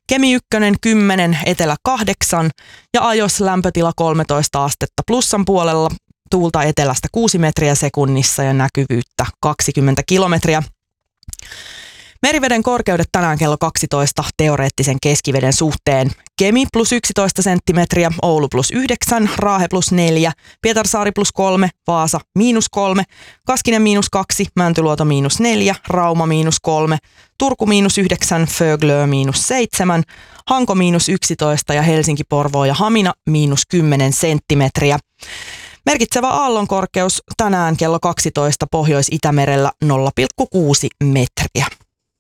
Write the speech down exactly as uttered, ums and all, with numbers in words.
Kemi ykkönen kymmenen, Etelä kahdeksan ja Ajos lämpötila kolmetoista astetta plussan puolella, tuulta etelästä kuusi metriä sekunnissa ja näkyvyyttä kaksikymmentä kilometriä. Meriveden korkeudet tänään kello kaksitoista teoreettisen keskiveden suhteen. Kemi plus yksitoista senttimetriä, Oulu plus yhdeksän, Raahe plus neljä, Pietarsaari plus kolme, Vaasa miinus kolme, Kaskinen miinus kaksi, Mäntyluoto miinus neljä, Rauma miinus kolme, Turku miinus yhdeksän, Föglö miinus seitsemän, Hanko miinus yksitoista ja Helsinki, Porvoo ja Hamina miinus kymmenen senttimetriä. Merkitsevä aallonkorkeus tänään kello kaksitoista Pohjois-Itämerellä nolla pilkku kuusi metriä.